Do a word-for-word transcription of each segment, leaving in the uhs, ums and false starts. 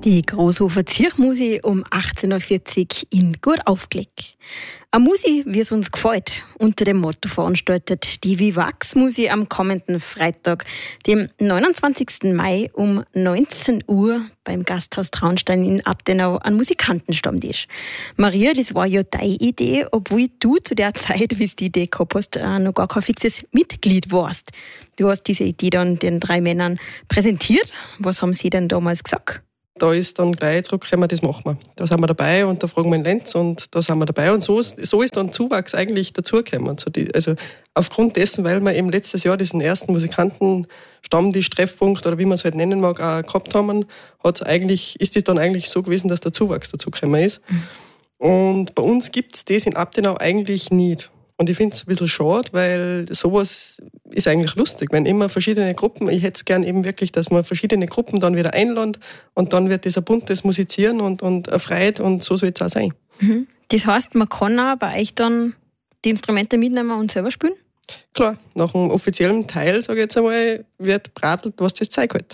Die Großhofer Zirchmusi um achtzehn Uhr vierzig in Gut aufgelegt. Eine Musi, wie es uns gefällt, unter dem Motto veranstaltet die Vivax-Musi am kommenden Freitag, dem neunundzwanzigsten Mai um neunzehn Uhr beim Gasthaus Traunstein in Abtenau an Musikantenstammtisch. Maria, das war ja deine Idee, obwohl du zu der Zeit, wie du die Idee gehabt hast, noch gar kein fixes Mitglied warst. Du hast diese Idee dann den drei Männern präsentiert. Was haben sie denn damals gesagt? Da ist dann gleich zurückgekommen, das machen wir. Da sind wir dabei und da fragen wir den Lenz und da sind wir dabei. Und so, so ist dann Zuwachs eigentlich dazugekommen. Also aufgrund dessen, weil wir eben letztes Jahr diesen ersten Musikantenstammtisch, Treffpunkt oder wie man es halt nennen mag, auch gehabt haben, hat's eigentlich, ist es dann eigentlich so gewesen, dass der Zuwachs dazugekommen ist. Mhm. Und bei uns gibt es das in Abtenau eigentlich nicht. Und ich finde es ein bisschen schade, weil sowas ist eigentlich lustig, wenn immer verschiedene Gruppen, ich hätte es gern eben wirklich, dass man verschiedene Gruppen dann wieder einlädt und dann wird das ein buntes Musizieren und, und erfreut und so soll es auch sein. Mhm. Das heißt, man kann auch bei euch dann die Instrumente mitnehmen und selber spielen? Klar, nach dem offiziellen Teil, sage ich jetzt einmal, wird bratelt, was das Zeug hat.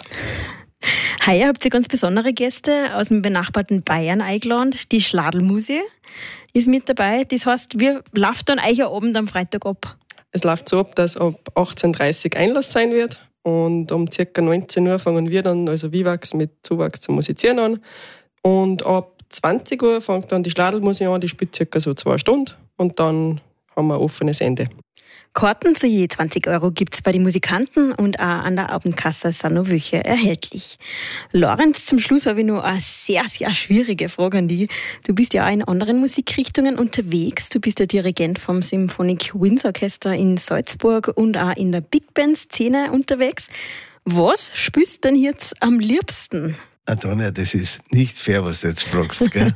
Heuer habt ihr ganz besondere Gäste aus dem benachbarten Bayern eingeladen. Die Schladlmusi ist mit dabei. Das heißt, wie läuft dann euer Abend am Freitag ab? Es läuft so ab, dass ab achtzehn Uhr dreißig Einlass sein wird und um ca. neunzehn Uhr fangen wir dann, also Vivax mit Zuwachs zum Musizieren an und ab zwanzig Uhr fängt dann die Schladlmusi an, die spielt ca. so zwei Stunden und dann haben wir ein offenes Ende. Karten zu je zwanzig Euro gibt es bei den Musikanten und auch an der Abendkasse sind noch welche erhältlich. Lorenz, zum Schluss habe ich noch eine sehr, sehr schwierige Frage an dich. Du bist ja auch in anderen Musikrichtungen unterwegs. Du bist der Dirigent vom Symphonic Winds Orchester in Salzburg und auch in der Big Band-Szene unterwegs. Was spielst du denn jetzt am liebsten? Antonia, das ist nicht fair, was du jetzt fragst, gell?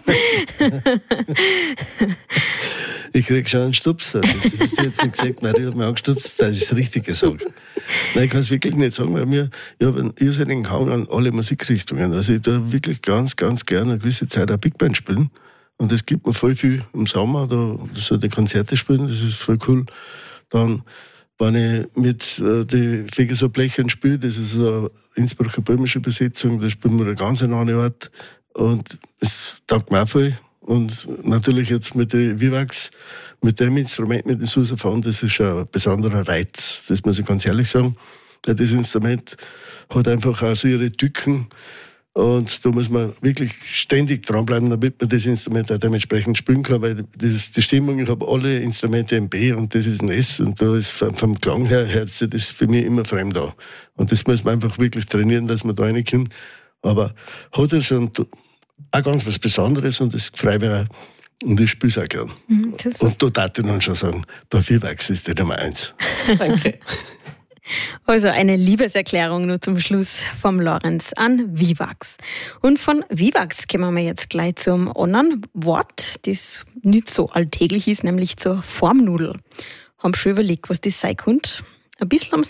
Ich krieg schon einen Stupser. Das hast du jetzt nicht gesagt. Nein, ich habe mich angestupst, dass ich es richtig gesagt habe. Nein, ich kann es wirklich nicht sagen, weil mir, ich habe einen irrsinnigen Hang an alle Musikrichtungen. Also ich tue wirklich ganz, ganz gerne eine gewisse Zeit auch Big Band spielen. Und das gibt mir voll viel im Sommer, da so die Konzerte spielen, das ist voll cool. Dann, wenn ich mit äh, die Fegeser Blechern spiele, das ist eine Innsbrucker böhmische Besetzung, da spielen wir eine ganz andere Art. Und es taugt mir auch voll. Und natürlich jetzt mit der Vivax, mit dem Instrument, mit dem Sousaphon, das ist schon ein besonderer Reiz. Das muss ich ganz ehrlich sagen. Das Instrument hat einfach auch so ihre Tücken. Und da muss man wirklich ständig dranbleiben, damit man das Instrument auch dementsprechend spielen kann, weil das ist die Stimmung, ich habe alle Instrumente in B und das ist ein S und da ist vom, vom Klang her, hört sich das für mich immer fremd an. Und das muss man einfach wirklich trainieren, dass man da reinkommt. Aber hat es ein, auch ganz was Besonderes und das freut mich auch. Und ich spiele es auch gern. Mhm, und da darf ich dann schon sagen, bei Vivax ist die Nummer eins. Danke. Also eine Liebeserklärung nur zum Schluss vom Lorenz an Vivax. Und von Vivax kommen wir jetzt gleich zum anderen Wort, das nicht so alltäglich ist, nämlich zur Formnudel. Haben schon überlegt, was das sein könnte. Ein bisschen haben